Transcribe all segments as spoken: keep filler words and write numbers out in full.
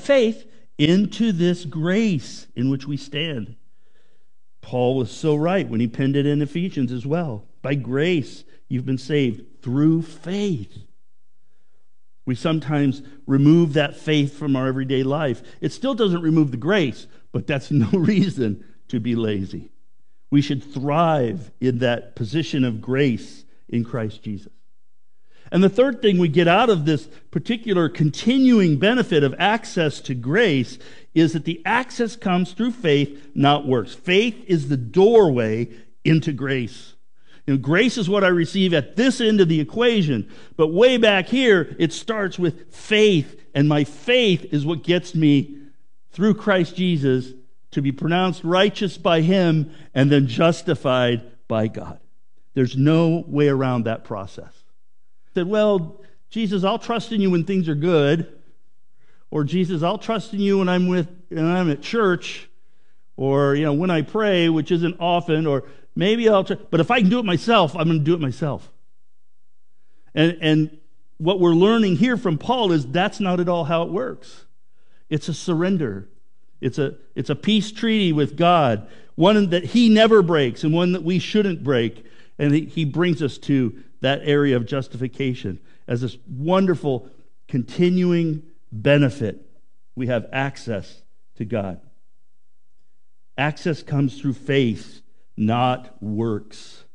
faith into this grace in which we stand. Paul was so right when he penned it in Ephesians as well. By grace, you've been saved through faith. We sometimes remove that faith from our everyday life. It still doesn't remove the grace, but that's no reason to be lazy. We should thrive in that position of grace in Christ Jesus. And the third thing we get out of this particular continuing benefit of access to grace is that the access comes through faith, not works. Faith is the doorway into grace. You know, grace is what I receive at this end of the equation, but way back here, it starts with faith, and my faith is what gets me through Christ Jesus to be pronounced righteous by Him and then justified by God. There's no way around that process. Said, well, Jesus, I'll trust in you when things are good, or Jesus, I'll trust in you when I'm with, when I'm at church, or you know, when I pray, which isn't often, or maybe I'll try, but if I can do it myself, I'm going to do it myself. And and what we're learning here from Paul is that's not at all how it works. It's a surrender. It's a it's a peace treaty with God, one that He never breaks and one that we shouldn't break. And He, he brings us to that area of justification as this wonderful continuing benefit. We have access to God. Access comes through faith, not works.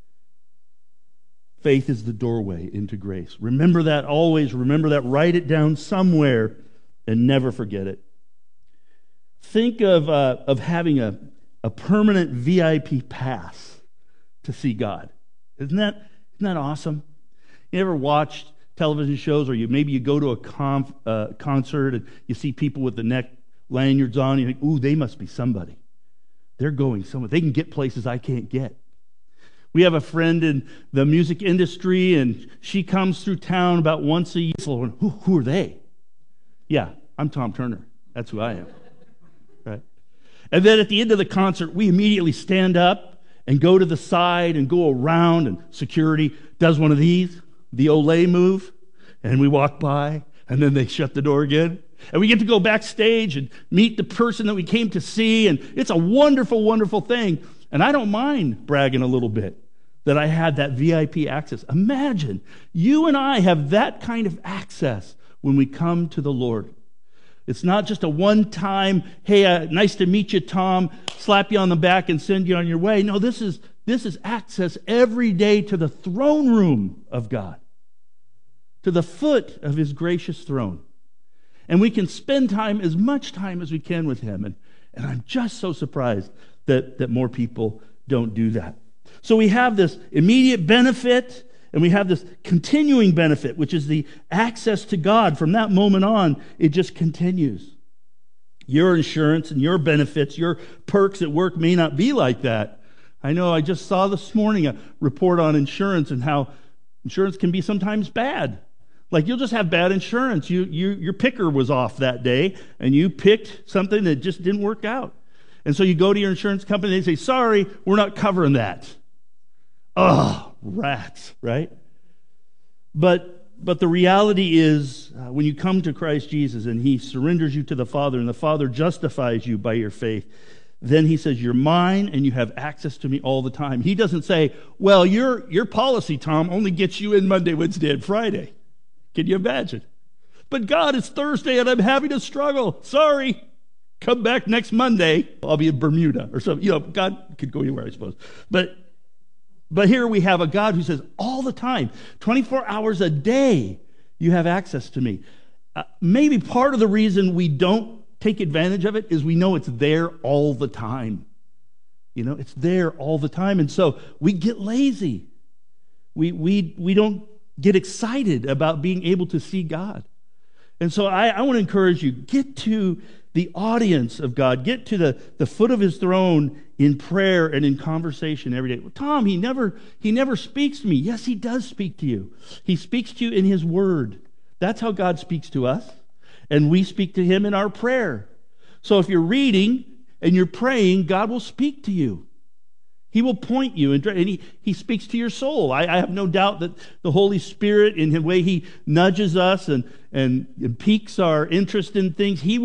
Faith is the doorway into grace. Remember that always. Remember that. Write it down somewhere and never forget it. Think of, uh, of having a, a permanent V I P pass to see God. Isn't that, isn't that awesome? You ever watched television shows, or you maybe you go to a conf, uh, concert and you see people with the neck lanyards on, and you think, ooh, they must be somebody. They're going somewhere. They can get places I can't get. We have a friend in the music industry, and she comes through town about once a year. Who, who are they? Yeah, I'm Tom Turner. That's who I am. Right? And then at the end of the concert, we immediately stand up and go to the side and go around, and security does one of these, the Olay move, and we walk by, and then they shut the door again. And we get to go backstage and meet the person that we came to see, and it's a wonderful, wonderful thing. And I don't mind bragging a little bit that I had that V I P access. Imagine, you and I have that kind of access when we come to the Lord. It's not just a one-time, hey, uh, nice to meet you, Tom, slap you on the back and send you on your way. No, this is, this is access every day to the throne room of God, to the foot of His gracious throne. And we can spend time, as much time as we can with Him. And, and I'm just so surprised that, that more people don't do that. So we have this immediate benefit, and we have this continuing benefit, which is the access to God. From that moment on, it just continues. Your insurance and your benefits, your perks at work may not be like that. I know I just saw this morning a report on insurance and how insurance can be sometimes bad. Like you'll just have bad insurance. You, you, your picker was off that day, and you picked something that just didn't work out. And so you go to your insurance company and they say, sorry, we're not covering that. Oh, rats, right? But, but the reality is, uh, when you come to Christ Jesus and He surrenders you to the Father, and the Father justifies you by your faith, then He says, you're mine and you have access to me all the time. He doesn't say, well, your, your policy, Tom, only gets you in Monday, Wednesday, and Friday. Can you imagine? But God, it's Thursday and I'm having a struggle. Sorry. Come back next Monday. I'll be in Bermuda or something. You know, God could go anywhere, I suppose. But but here we have a God who says all the time, twenty-four hours a day, you have access to me. Uh, maybe part of the reason we don't take advantage of it is we know it's there all the time. You know, it's there all the time. And so we get lazy. We we we don't get excited about being able to see God. And so I, I want to encourage you, get to the audience of God, get to the, the foot of His throne in prayer and in conversation every day. Well, Tom, he never, he never speaks to me. Yes, He does speak to you. He speaks to you in His Word. That's how God speaks to us. And we speak to Him in our prayer. So if you're reading and you're praying, God will speak to you. He will point you, and he, he speaks to your soul. I, I have no doubt that the Holy Spirit, in the way He nudges us and, and, and piques our interest in things, He